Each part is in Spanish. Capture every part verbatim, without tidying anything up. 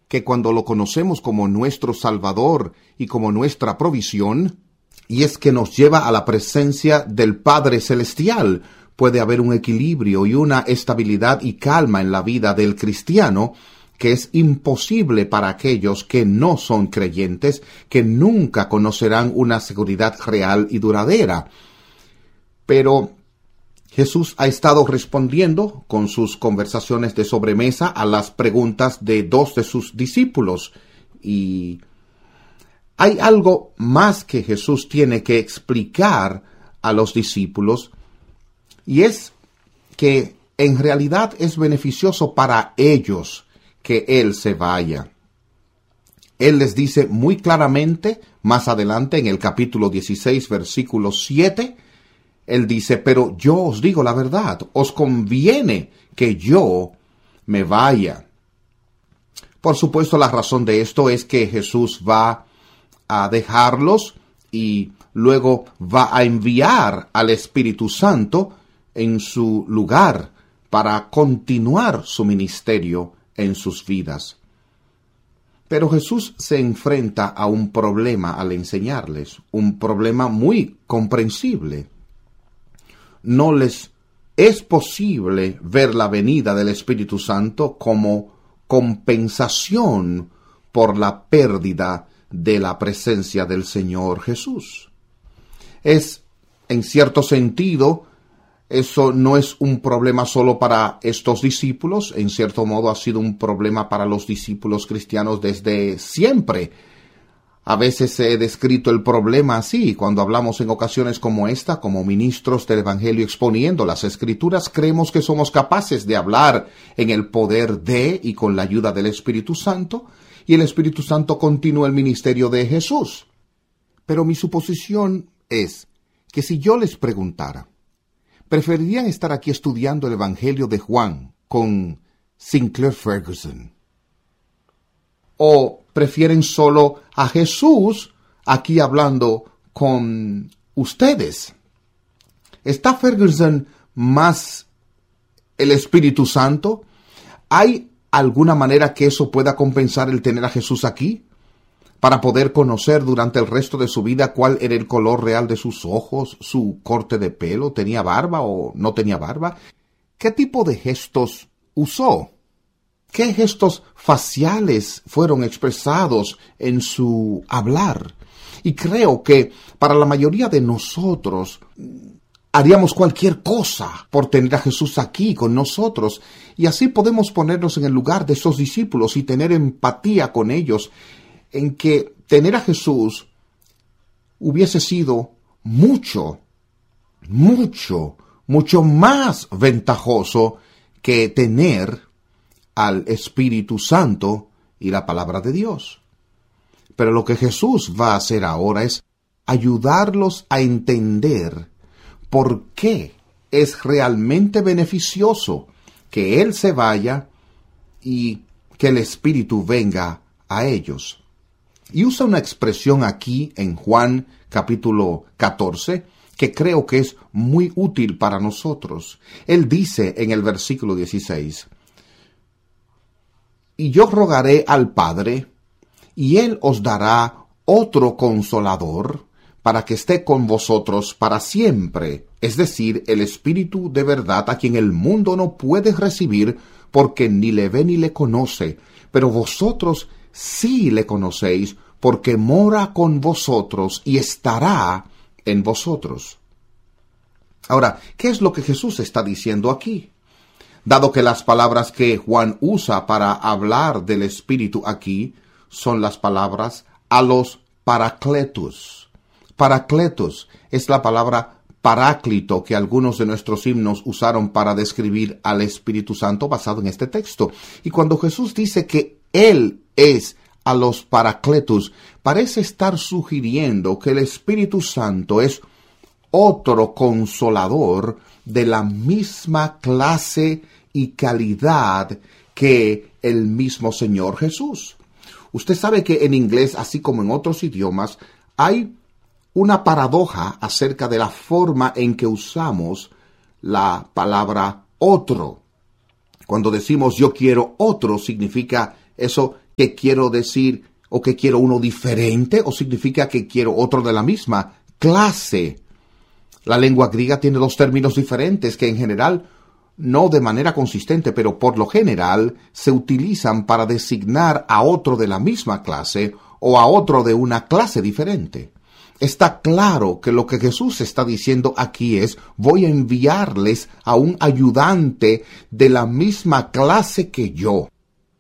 que cuando lo conocemos como nuestro Salvador y como nuestra provisión, y es que nos lleva a la presencia del Padre Celestial, puede haber un equilibrio y una estabilidad y calma en la vida del cristiano que es imposible para aquellos que no son creyentes, que nunca conocerán una seguridad real y duradera. Pero Jesús ha estado respondiendo con sus conversaciones de sobremesa a las preguntas de dos de sus discípulos. Y hay algo más que Jesús tiene que explicar a los discípulos, y es que en realidad es beneficioso para ellos que Él se vaya. Él les dice muy claramente, más adelante en el capítulo dieciséis, versículo siete, Él dice, pero yo os digo la verdad, os conviene que yo me vaya. Por supuesto, la razón de esto es que Jesús va a dejarlos y luego va a enviar al Espíritu Santo en su lugar para continuar su ministerio en sus vidas. Pero Jesús se enfrenta a un problema al enseñarles, un problema muy comprensible. No les es posible ver la venida del Espíritu Santo como compensación por la pérdida de la presencia del Señor Jesús. Es, en cierto sentido, eso no es un problema solo para estos discípulos, en cierto modo ha sido un problema para los discípulos cristianos desde siempre. A veces he descrito el problema así, cuando hablamos en ocasiones como esta, como ministros del Evangelio exponiendo las Escrituras, creemos que somos capaces de hablar en el poder de y con la ayuda del Espíritu Santo, y el Espíritu Santo continúa el ministerio de Jesús. Pero mi suposición es que si yo les preguntara, ¿preferirían estar aquí estudiando el Evangelio de Juan con Sinclair Ferguson? ¿O prefieren solo a Jesús aquí hablando con ustedes? ¿Está Ferguson más el Espíritu Santo? ¿Hay alguna manera que eso pueda compensar el tener a Jesús aquí? Para poder conocer durante el resto de su vida cuál era el color real de sus ojos, su corte de pelo, ¿tenía barba o no tenía barba? ¿Qué tipo de gestos usó? ¿Qué gestos faciales fueron expresados en su hablar? Y creo que para la mayoría de nosotros haríamos cualquier cosa por tener a Jesús aquí con nosotros, y así podemos ponernos en el lugar de esos discípulos y tener empatía con ellos, en que tener a Jesús hubiese sido mucho, mucho, mucho más ventajoso que tener al Espíritu Santo y la palabra de Dios. Pero lo que Jesús va a hacer ahora es ayudarlos a entender por qué es realmente beneficioso que Él se vaya y que el Espíritu venga a ellos. Y usa una expresión aquí en Juan capítulo catorce que creo que es muy útil para nosotros. Él dice en el versículo dieciséis, y yo rogaré al Padre, y Él os dará otro consolador, para que esté con vosotros para siempre, es decir, el Espíritu de verdad, a quien el mundo no puede recibir, porque ni le ve ni le conoce, pero vosotros sí le conocéis, porque mora con vosotros y estará en vosotros. Ahora, ¿qué es lo que Jesús está diciendo aquí? Dado que las palabras que Juan usa para hablar del Espíritu aquí son las palabras a los paracletos. Paracletos es la palabra paráclito que algunos de nuestros himnos usaron para describir al Espíritu Santo basado en este texto. Y cuando Jesús dice que Él es a los paracletos, parece estar sugiriendo que el Espíritu Santo es otro consolador de la misma clase y calidad que el mismo Señor Jesús. Usted sabe que en inglés, así como en otros idiomas, hay una paradoja acerca de la forma en que usamos la palabra otro. Cuando decimos yo quiero otro, significa eso que quiero decir o que quiero uno diferente o significa que quiero otro de la misma clase. La lengua griega tiene dos términos diferentes que en general, no de manera consistente, pero por lo general se utilizan para designar a otro de la misma clase o a otro de una clase diferente. Está claro que lo que Jesús está diciendo aquí es: voy a enviarles a un ayudante de la misma clase que yo,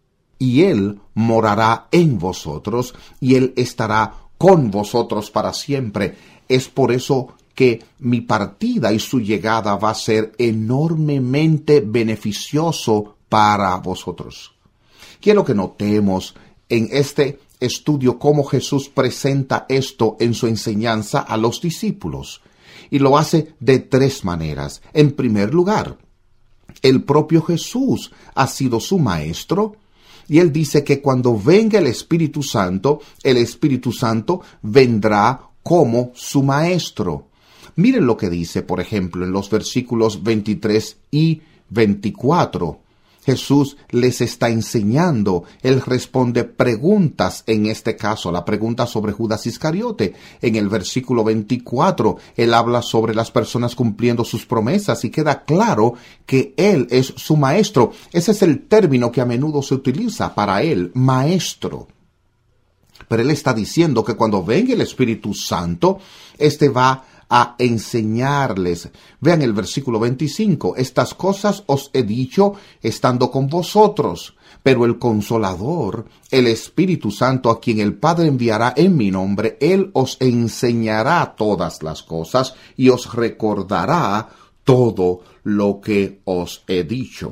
y él morará en vosotros, y él estará con vosotros para siempre. Es por eso que mi partida y su llegada va a ser enormemente beneficioso para vosotros. Quiero que notemos en este estudio cómo Jesús presenta esto en su enseñanza a los discípulos. Y lo hace de tres maneras. En primer lugar, el propio Jesús ha sido su maestro, y él dice que cuando venga el Espíritu Santo, el Espíritu Santo vendrá como su maestro. Miren lo que dice, por ejemplo, en los versículos veintitrés y veinticuatro. Jesús les está enseñando. Él responde preguntas, en este caso, la pregunta sobre Judas Iscariote. En el versículo veinticuatro, él habla sobre las personas cumpliendo sus promesas y queda claro que él es su maestro. Ese es el término que a menudo se utiliza para él, maestro. Pero él está diciendo que cuando venga el Espíritu Santo, este va a enseñarles. Vean el versículo veinticinco. Estas cosas os he dicho estando con vosotros, pero el Consolador, el Espíritu Santo, a quien el Padre enviará en mi nombre, él os enseñará todas las cosas y os recordará todo lo que os he dicho.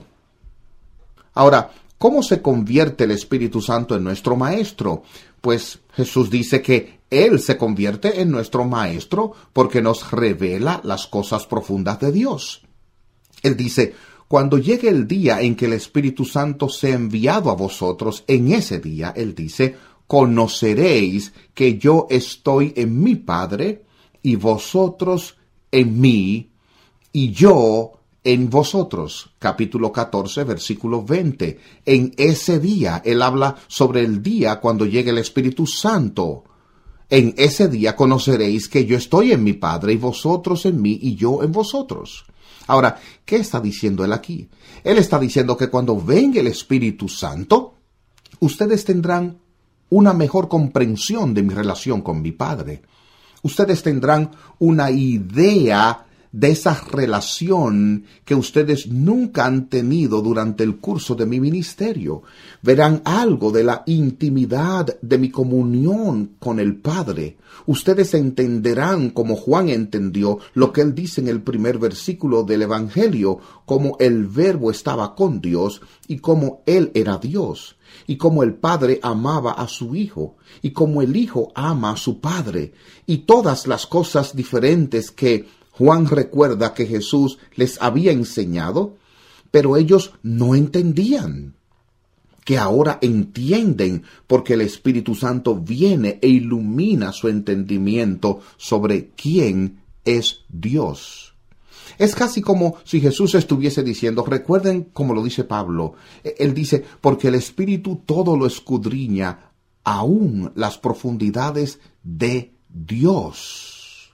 Ahora, ¿cómo se convierte el Espíritu Santo en nuestro Maestro? Pues Jesús dice que Él se convierte en nuestro Maestro porque nos revela las cosas profundas de Dios. Él dice: cuando llegue el día en que el Espíritu Santo sea enviado a vosotros, en ese día, Él dice, conoceréis que yo estoy en mi Padre, y vosotros en mí, y yo en vosotros. Capítulo catorce, versículo veinte. En ese día, él habla sobre el día cuando llegue el Espíritu Santo. En ese día conoceréis que yo estoy en mi Padre, y vosotros en mí, y yo en vosotros. Ahora, ¿qué está diciendo él aquí? Él está diciendo que cuando venga el Espíritu Santo, ustedes tendrán una mejor comprensión de mi relación con mi Padre. Ustedes tendrán una idea de esa relación que ustedes nunca han tenido durante el curso de mi ministerio. Verán algo de la intimidad de mi comunión con el Padre. Ustedes entenderán, como Juan entendió, lo que él dice en el primer versículo del Evangelio, cómo el Verbo estaba con Dios y cómo él era Dios, y cómo el Padre amaba a su Hijo, y cómo el Hijo ama a su Padre, y todas las cosas diferentes que Juan recuerda que Jesús les había enseñado, pero ellos no entendían. Que ahora entienden porque el Espíritu Santo viene e ilumina su entendimiento sobre quién es Dios. Es casi como si Jesús estuviese diciendo, recuerden como lo dice Pablo, él dice, porque el Espíritu todo lo escudriña, aún las profundidades de Dios.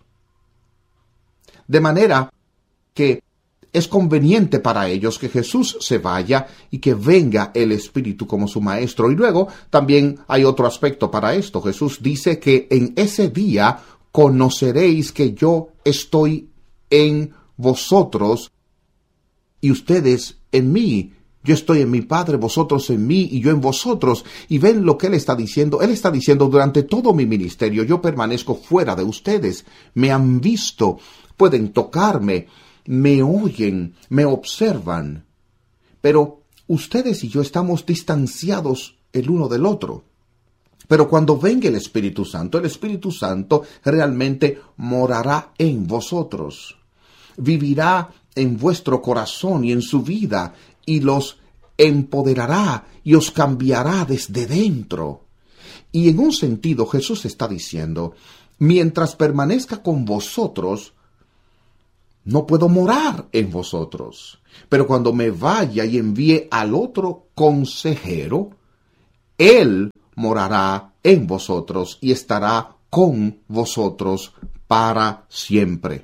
De manera que es conveniente para ellos que Jesús se vaya y que venga el Espíritu como su Maestro. Y luego también hay otro aspecto para esto. Jesús dice que en ese día conoceréis que yo estoy en vosotros y ustedes en mí. Yo estoy en mi Padre, vosotros en mí y yo en vosotros. Y ven lo que Él está diciendo. Él está diciendo, durante todo mi ministerio yo permanezco fuera de ustedes. Me han visto, pueden tocarme, me oyen, me observan. Pero ustedes y yo estamos distanciados el uno del otro. Pero cuando venga el Espíritu Santo, el Espíritu Santo realmente morará en vosotros. Vivirá en vuestro corazón y en su vida, y los empoderará y os cambiará desde dentro. Y en un sentido Jesús está diciendo, mientras permanezca con vosotros, no puedo morar en vosotros. Pero cuando me vaya y envíe al otro consejero, Él morará en vosotros y estará con vosotros para siempre.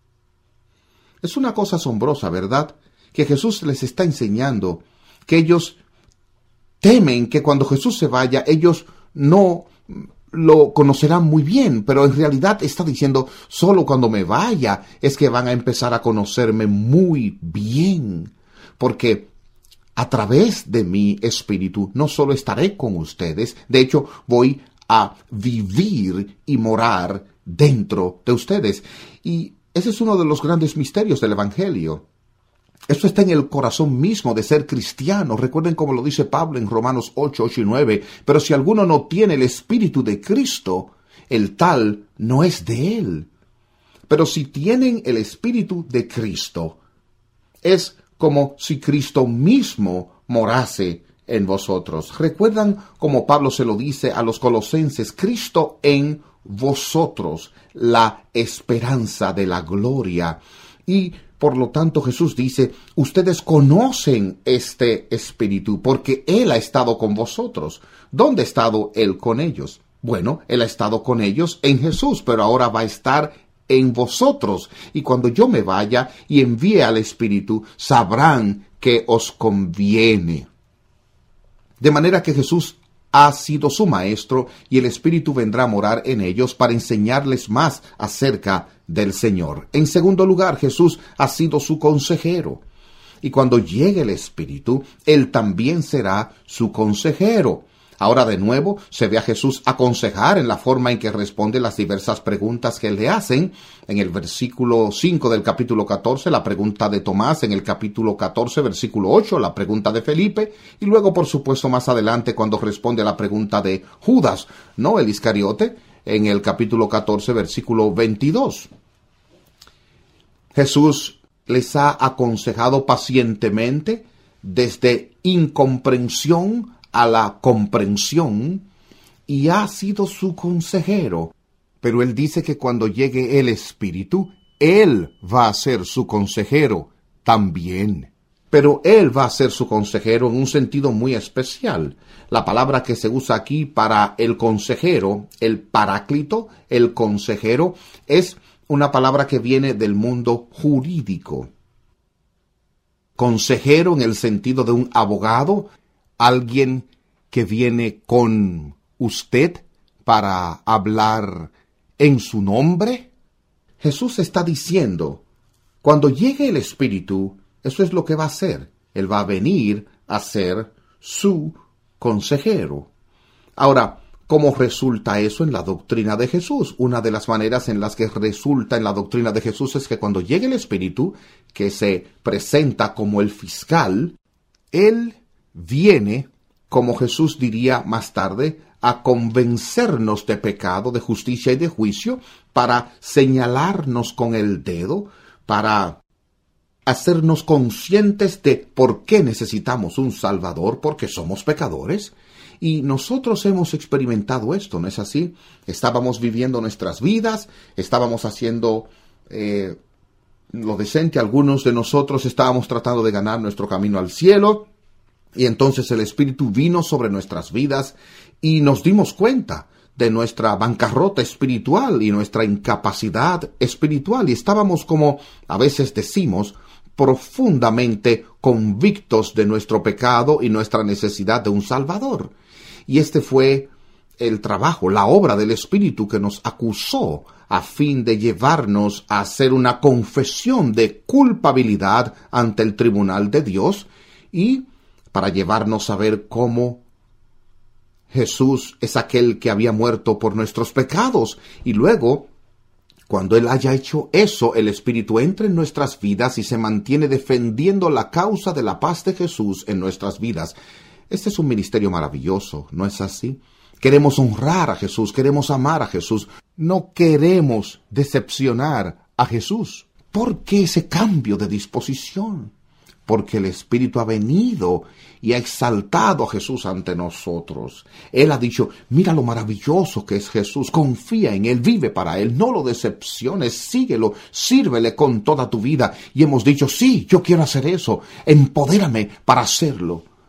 Es una cosa asombrosa, ¿verdad? Que Jesús les está enseñando que ellos temen que cuando Jesús se vaya, ellos no lo conocerán muy bien, pero en realidad está diciendo, solo cuando me vaya es que van a empezar a conocerme muy bien, porque a través de mi espíritu no solo estaré con ustedes, de hecho voy a vivir y morar dentro de ustedes. Y ese es uno de los grandes misterios del Evangelio. Esto está en el corazón mismo de ser cristiano. Recuerden cómo lo dice Pablo en Romanos ocho, ocho y nueve. Pero si alguno no tiene el Espíritu de Cristo, el tal no es de él. Pero si tienen el Espíritu de Cristo, es como si Cristo mismo morase en vosotros. ¿Recuerdan cómo Pablo se lo dice a los colosenses? Cristo en vosotros, la esperanza de la gloria. Y por lo tanto Jesús dice, ustedes conocen este Espíritu porque Él ha estado con vosotros. ¿Dónde ha estado Él con ellos? Bueno, Él ha estado con ellos en Jesús, pero ahora va a estar en vosotros. Y cuando yo me vaya y envíe al Espíritu, sabrán que os conviene. De manera que Jesús ha sido su maestro y el Espíritu vendrá a morar en ellos para enseñarles más acerca del Señor. En segundo lugar, Jesús ha sido su consejero. Y cuando llegue el Espíritu, Él también será su consejero. Ahora de nuevo se ve a Jesús aconsejar en la forma en que responde las diversas preguntas que le hacen. En el versículo cinco del capítulo catorce, la pregunta de Tomás. En el capítulo catorce, versículo ocho, la pregunta de Felipe. Y luego, por supuesto, más adelante, cuando responde a la pregunta de Judas, no el Iscariote, en el capítulo catorce, versículo veintidós. Jesús les ha aconsejado pacientemente desde incomprensión a la comprensión y ha sido su consejero. Pero Él dice que cuando llegue el Espíritu, Él va a ser su consejero también. Pero Él va a ser su consejero en un sentido muy especial. La palabra que se usa aquí para el consejero, el paráclito, el consejero, es una palabra que viene del mundo jurídico. Consejero en el sentido de un abogado, alguien que viene con usted para hablar en su nombre. Jesús está diciendo, cuando llegue el Espíritu, eso es lo que va a hacer. Él va a venir a ser su consejero. Ahora, ¿cómo resulta eso en la doctrina de Jesús? Una de las maneras en las que resulta en la doctrina de Jesús es que cuando llegue el Espíritu, que se presenta como el fiscal, Él viene, como Jesús diría más tarde, a convencernos de pecado, de justicia y de juicio, para señalarnos con el dedo, para hacernos conscientes de por qué necesitamos un Salvador, porque somos pecadores. Y nosotros hemos experimentado esto, ¿no es así? Estábamos viviendo nuestras vidas, estábamos haciendo eh, lo decente, algunos de nosotros estábamos tratando de ganar nuestro camino al cielo, y entonces el Espíritu vino sobre nuestras vidas y nos dimos cuenta de nuestra bancarrota espiritual y nuestra incapacidad espiritual, y estábamos, como a veces decimos, profundamente convictos de nuestro pecado y nuestra necesidad de un Salvador. Y este fue el trabajo, la obra del Espíritu que nos acusó a fin de llevarnos a hacer una confesión de culpabilidad ante el tribunal de Dios y para llevarnos a ver cómo Jesús es aquel que había muerto por nuestros pecados. Y luego, cuando Él haya hecho eso, el Espíritu entra en nuestras vidas y se mantiene defendiendo la causa de la paz de Jesús en nuestras vidas. Este es un ministerio maravilloso, ¿no es así? Queremos honrar a Jesús, queremos amar a Jesús, no queremos decepcionar a Jesús. ¿Por qué ese cambio de disposición? Porque el Espíritu ha venido y ha exaltado a Jesús ante nosotros. Él ha dicho, mira lo maravilloso que es Jesús, confía en Él, vive para Él, no lo decepciones, síguelo, sírvele con toda tu vida. Y hemos dicho, sí, yo quiero hacer eso, empodérame para hacerlo.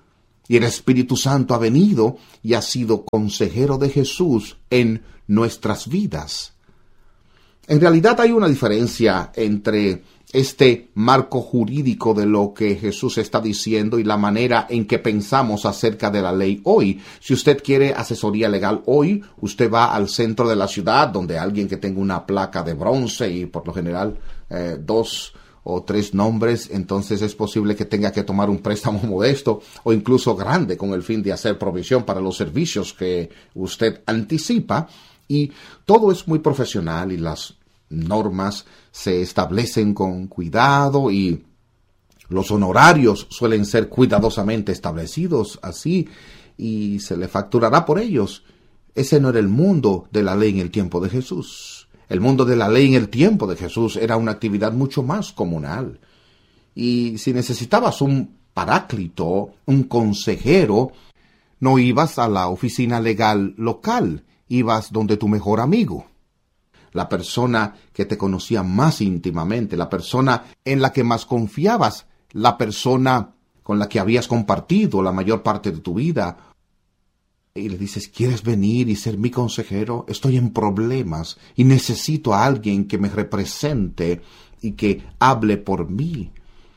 Y el Espíritu Santo ha venido y ha sido consejero de Jesús en nuestras vidas. En realidad hay una diferencia entre este marco jurídico de lo que Jesús está diciendo y la manera en que pensamos acerca de la ley hoy. Si usted quiere asesoría legal hoy, usted va al centro de la ciudad donde alguien que tenga una placa de bronce y por lo general eh, dos o tres nombres, entonces es posible que tenga que tomar un préstamo modesto o incluso grande con el fin de hacer provisión para los servicios que usted anticipa. Y todo es muy profesional y las normas se establecen con cuidado y los honorarios suelen ser cuidadosamente establecidos así y se le facturará por ellos. Ese no era el mundo de la ley en el tiempo de Jesús. El mundo de la ley en el tiempo de Jesús era una actividad mucho más comunal. Y si necesitabas un paráclito, un consejero, no ibas a la oficina legal local, ibas donde tu mejor amigo. La persona que te conocía más íntimamente, la persona en la que más confiabas, la persona con la que habías compartido la mayor parte de tu vida. Y le dices, ¿quieres venir y ser mi consejero? Estoy en problemas y necesito a alguien que me represente y que hable por mí.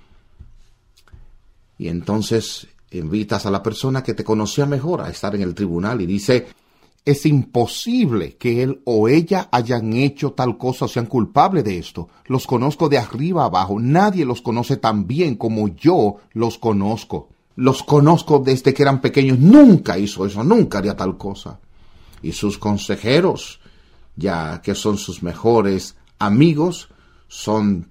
Y entonces invitas a la persona que te conocía mejor a estar en el tribunal y dice, es imposible que él o ella hayan hecho tal cosa o sean culpables de esto. Los conozco de arriba abajo. Nadie los conoce tan bien como yo los conozco. Los conozco desde que eran pequeños. Nunca hizo eso, nunca haría tal cosa. Y sus consejeros, ya que son sus mejores amigos, son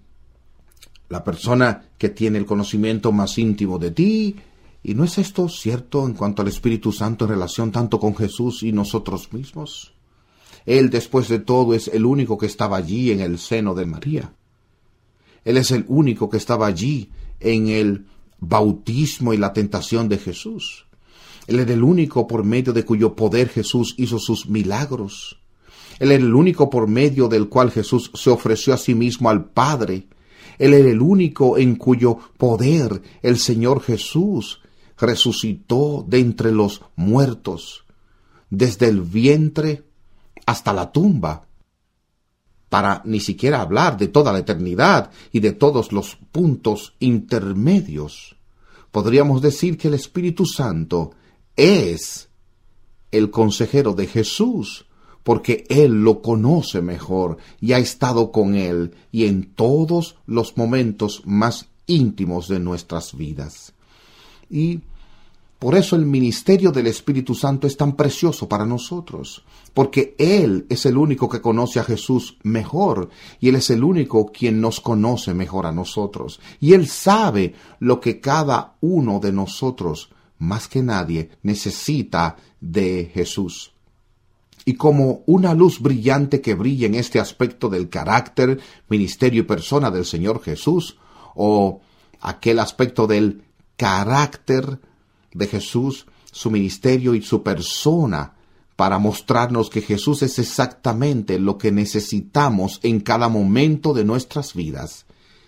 la persona que tiene el conocimiento más íntimo de ti. ¿Y no es esto cierto en cuanto al Espíritu Santo en relación tanto con Jesús y nosotros mismos? Él, después de todo, es el único que estaba allí en el seno de María. Él es el único que estaba allí en el bautismo y la tentación de Jesús. Él era el único por medio de cuyo poder Jesús hizo sus milagros. Él era el único por medio del cual Jesús se ofreció a sí mismo al Padre. Él era el único en cuyo poder el Señor Jesús resucitó de entre los muertos, desde el vientre hasta la tumba, para ni siquiera hablar de toda la eternidad y de todos los puntos intermedios. Podríamos decir que el Espíritu Santo es el consejero de Jesús, porque Él lo conoce mejor y ha estado con Él y en todos los momentos más íntimos de nuestras vidas. Y por eso el ministerio del Espíritu Santo es tan precioso para nosotros, porque Él es el único que conoce a Jesús mejor, y Él es el único quien nos conoce mejor a nosotros, y Él sabe lo que cada uno de nosotros, más que nadie, necesita de Jesús. Y como una luz brillante que brilla en este aspecto del carácter, ministerio y persona del Señor Jesús, o aquel aspecto del carácter de Jesús, su ministerio y su persona, para mostrarnos que Jesús es exactamente lo que necesitamos en cada momento de nuestras vidas.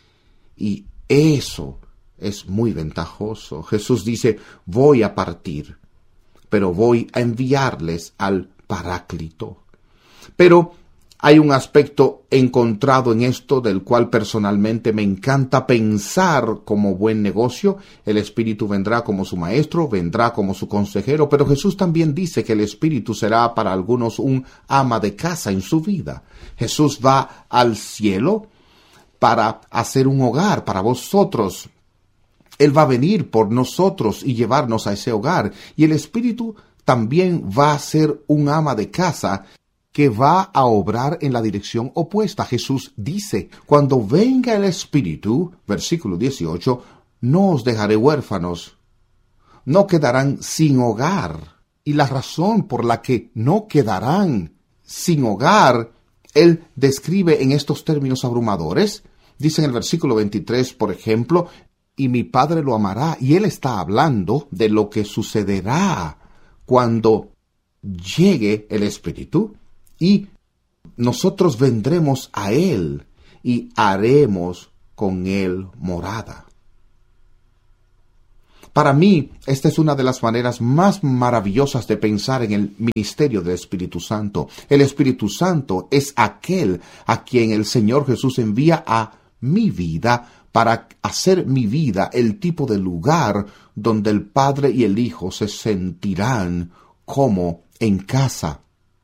Y eso es muy ventajoso. Jesús dice, voy a partir, pero voy a enviarles al Paráclito. Pero hay un aspecto encontrado en esto del cual personalmente me encanta pensar como buen negocio. El Espíritu vendrá como su maestro, vendrá como su consejero, pero Jesús también dice que el Espíritu será para algunos un ama de casa en su vida. Jesús va al cielo para hacer un hogar para vosotros. Él va a venir por nosotros y llevarnos a ese hogar. Y el Espíritu también va a ser un ama de casa que va a obrar en la dirección opuesta. Jesús dice, cuando venga el Espíritu, versículo dieciocho, no os dejaré huérfanos, no quedarán sin hogar. Y la razón por la que no quedarán sin hogar, Él describe en estos términos abrumadores. Dice en el versículo veintitrés, por ejemplo, y mi Padre lo amará, y Él está hablando de lo que sucederá cuando llegue el Espíritu, y nosotros vendremos a Él y haremos con Él morada. Para mí, esta es una de las maneras más maravillosas de pensar en el ministerio del Espíritu Santo. El Espíritu Santo es aquel a quien el Señor Jesús envía a mi vida para hacer mi vida el tipo de lugar donde el Padre y el Hijo se sentirán como en casa.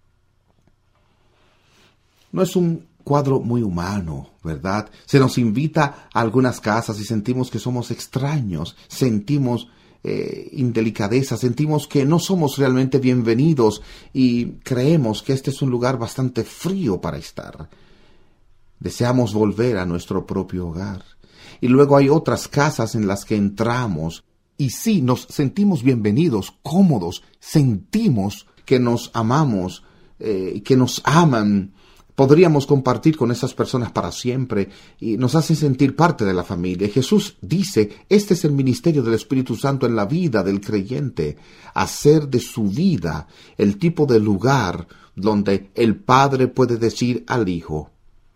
No es un cuadro muy humano, ¿verdad? Se nos invita a algunas casas y sentimos que somos extraños, sentimos eh, indelicadeza, sentimos que no somos realmente bienvenidos y creemos que este es un lugar bastante frío para estar. Deseamos volver a nuestro propio hogar. Y luego hay otras casas en las que entramos y sí, nos sentimos bienvenidos, cómodos, sentimos que nos amamos, eh, que nos aman. Podríamos compartir con esas personas para siempre y nos hacen sentir parte de la familia. Jesús dice, este es el ministerio del Espíritu Santo en la vida del creyente, hacer de su vida el tipo de lugar donde el Padre puede decir al Hijo,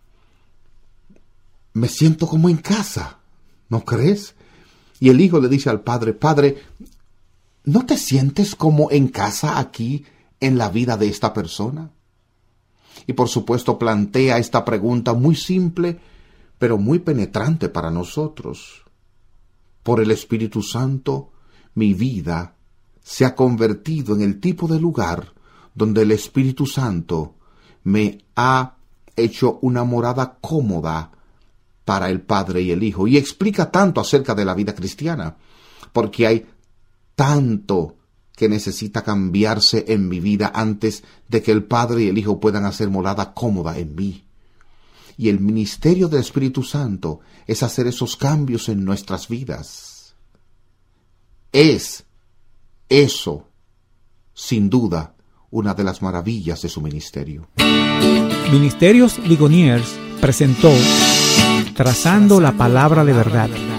me siento como en casa, ¿no crees? Y el Hijo le dice al Padre, Padre, ¿no te sientes como en casa aquí en la vida de esta persona? Y por supuesto plantea esta pregunta muy simple, pero muy penetrante para nosotros. Por el Espíritu Santo, mi vida se ha convertido en el tipo de lugar donde el Espíritu Santo me ha hecho una morada cómoda para el Padre y el Hijo. Y explica tanto acerca de la vida cristiana, porque hay tanto que necesita cambiarse en mi vida antes de que el Padre y el Hijo puedan hacer morada cómoda en mí. Y el ministerio del Espíritu Santo es hacer esos cambios en nuestras vidas. Es eso, sin duda, una de las maravillas de su ministerio. Ministerios Ligoniers presentó Trazando la Palabra de Verdad,